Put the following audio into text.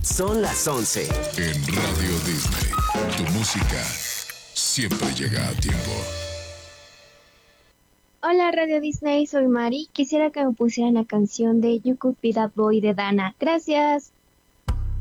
Son las 11. En Radio Disney, tu música siempre llega a tiempo. Hola Radio Disney, soy Mari. Quisiera que me pusieran la canción de You Could Be That Boy de Dana. Gracias.